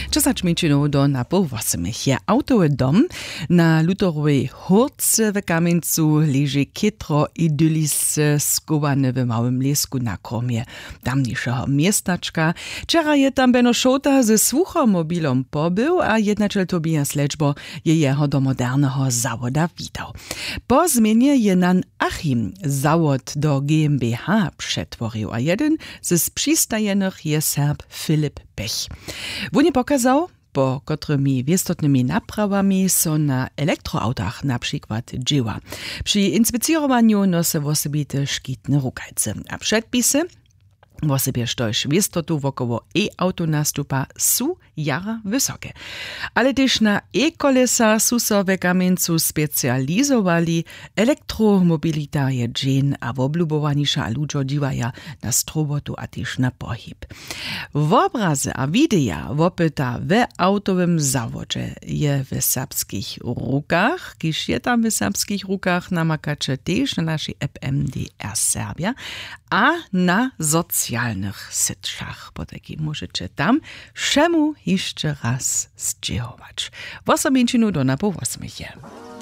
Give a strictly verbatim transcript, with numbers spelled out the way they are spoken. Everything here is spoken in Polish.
Česać mičinu do napołwosymych je autowy dom na Lutorowej Hurce w Kamieńcu leży kitro idylis skowany w małym lesku na kromie tamniejszego miestaczka. Wczoraj je tam Beno Szota ze słuchomobilom pobył, a jednaczel Tobias Leczbo je jeho do modernego zawoda witał. Po zmianie je nan Achim zawod do G m b H przetworzył, a jeden ze sprzystajenych je Serb Filip Pech. Wunie pokazał, po którymi wiestotnymi naprawami są na elektroautach na przykład dzieła. Przy inspicjowaniu nosy osobite szkitne rukajce, a przedpisy w osobie sztoś wiestotu wokoło e-auto nastupa su jara wysokie. Ale też na e-kolesa su so w Kamieńcu specjalizowali elektromobilita je dżin, a woblubowanisza ludzo dziwaja na strobotu a też na pohyb. W obrazy a widea wopyta w autowym zawodzie je w serbskich rukach, kiż je tam w serbskich rukach namakacze też na naszej F M D R Serbia, a na socjalnych sytszach, bo taki możecie tam szemu jeszcze raz zdziejować. Wosomięcinu do napołosmychie.